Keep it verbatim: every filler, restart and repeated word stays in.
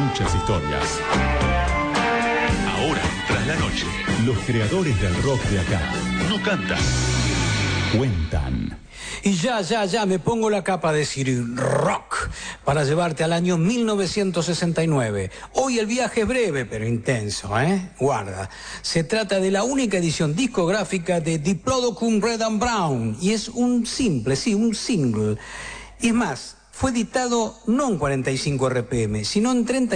muchas historias. Ahora, tras la noche, Los creadores del rock de acá no cantan, cuentan. Y ya, ya, ya me pongo la capa de Siri Rock para llevarte al año mil novecientos sesenta y nueve. Hoy el viaje es breve pero intenso, ¿eh? Guarda. Se trata de la única edición discográfica de Diplodocus Red and Brown y es un simple, sí, un single. Y es más, fue editado no en cuarenta y cinco R P M, sino en treinta